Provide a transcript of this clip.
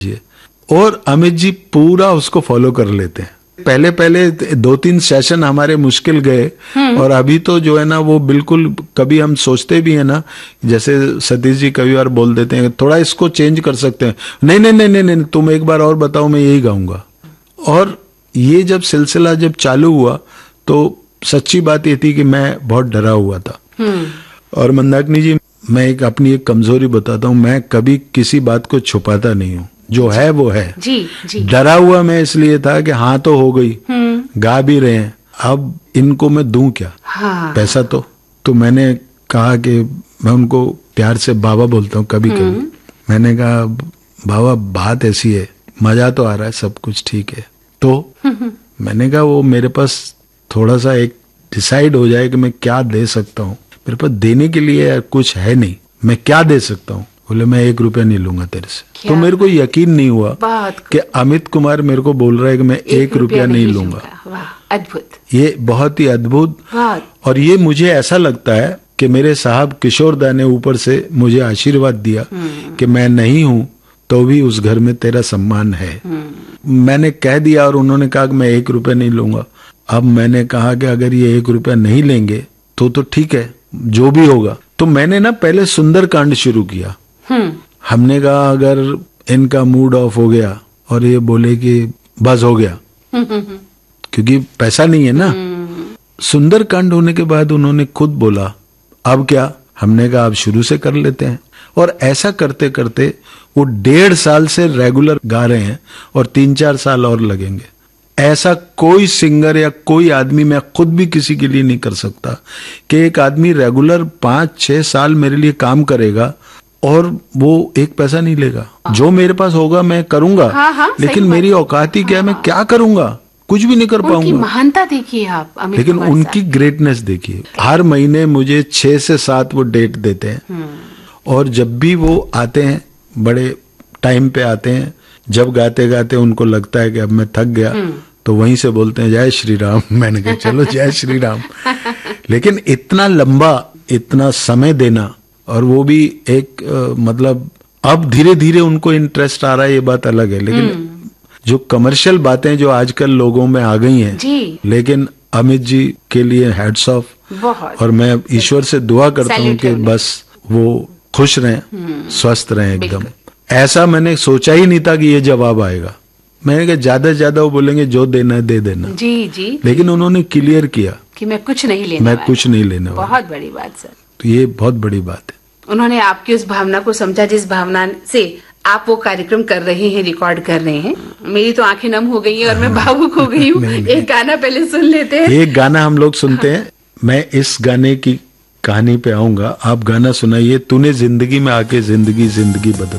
और अमित जी पूरा उसको फॉलो कर लेते हैं। पहले पहले 2-3 सेशन हमारे मुश्किल गए और अभी तो जो है ना वो बिल्कुल, कभी हम सोचते भी है ना, जैसे सतीश जी कभी बार बोल देते हैं थोड़ा इसको चेंज कर सकते हैं, नहीं नहीं नहीं नहीं नहीं तुम एक बार और बताओ, मैं यही गाऊंगा। और ये जब सिलसिला जब चालू हुआ तो सच्ची बात ये थी कि मैं बहुत डरा हुआ था। और मंदाकिनी जी, मैं अपनी एक कमजोरी बताता हूँ, मैं कभी किसी बात को छुपाता नहीं हूँ, जो है वो है। जी। डरा हुआ मैं इसलिए था कि हाँ तो हो गई, गा भी रहे हैं, अब इनको मैं दूं क्या? हाँ। पैसा तो मैंने कहा कि मैं उनको प्यार से बाबा बोलता हूँ कभी कभी। मैंने कहा बाबा बात ऐसी है, मजा तो आ रहा है, सब कुछ ठीक है, तो मैंने कहा वो मेरे पास थोड़ा सा एक डिसाइड हो जाए कि मैं क्या दे सकता हूँ। मेरे पास देने के लिए कुछ है नहीं, मैं क्या दे सकता हूँ? बोले मैं 1 रुपया नहीं लूंगा तेरे से। तो मेरे को यकीन नहीं हुआ कि अमित कुमार मेरे को बोल रहा है कि मैं 1 रुपया नहीं लूंगा। अद्भुत, ये बहुत ही अद्भुत। और ये मुझे ऐसा लगता है कि मेरे साहब किशोर दा ने ऊपर से मुझे आशीर्वाद दिया कि मैं नहीं हूं तो भी उस घर में तेरा सम्मान है। मैंने कह दिया और उन्होंने कहा कि मैं 1 रुपया नहीं लूंगा। अब मैंने कहा कि अगर ये 1 रुपया नहीं लेंगे तो ठीक है, जो भी होगा। तो मैंने ना पहले सुंदरकांड शुरू किया। हमने कहा अगर इनका मूड ऑफ हो गया और ये बोले कि बस हो गया, क्योंकि पैसा नहीं है ना। सुंदरकांड होने के बाद उन्होंने खुद बोला अब क्या? हमने कहा अब शुरू से कर लेते हैं। और ऐसा करते करते वो 1.5 साल से रेगुलर गा रहे हैं और 3-4 साल और लगेंगे। ऐसा कोई सिंगर या कोई आदमी, मैं खुद भी किसी के लिए नहीं कर सकता कि एक आदमी रेगुलर 5-6 साल मेरे लिए काम करेगा और वो 1 पैसा नहीं लेगा। जो मेरे पास होगा मैं करूंगा, लेकिन मेरी औकात ही क्या है, मैं क्या करूंगा? कुछ भी नहीं कर पाऊंगा। उनकी महानता देखिए आप अमित लेकिन कुमार उनकी ग्रेटनेस देखिए। हर महीने मुझे 6 से 7 वो डेट देते हैं और जब भी वो आते हैं बड़े टाइम पे आते हैं। जब गाते गाते उनको लगता है कि अब मैं थक गया तो वहीं से बोलते हैं जय श्री राम। मैंने कहा चलो जय श्री राम। लेकिन इतना लंबा, इतना समय देना, और वो भी एक मतलब अब धीरे धीरे उनको इंटरेस्ट आ रहा है, ये बात अलग है। लेकिन जो कमर्शियल बातें जो आजकल लोगों में आ गई हैं, लेकिन अमित जी के लिए हैट्स ऑफ। और मैं ईश्वर से दुआ करता हूँ कि बस वो खुश रहें, स्वस्थ रहें एकदम। ऐसा मैंने सोचा ही नहीं था कि ये जवाब आएगा। मैंने कहा ज्यादा से ज्यादा वो बोलेंगे जो देना है दे देना। जी। लेकिन उन्होंने क्लियर किया कि मैं कुछ नहीं लेने मैं कुछ नहीं लेने वाला। बहुत बड़ी बात सर। तो ये बहुत बड़ी बात है। उन्होंने आपकी उस भावना को समझा जिस भावना से आप वो कार्यक्रम कर रहे हैं, रिकॉर्ड कर रहे हैं। मेरी तो आंखें नम हो गई हैं और मैं भावुक हो गई हूँ। एक गाना पहले सुन लेते हैं। एक गाना हम लोग सुनते हैं। मैं इस गाने की कहानी पे आऊंगा, आप गाना सुनाइए। तूने जिंदगी में आके जिंदगी बदल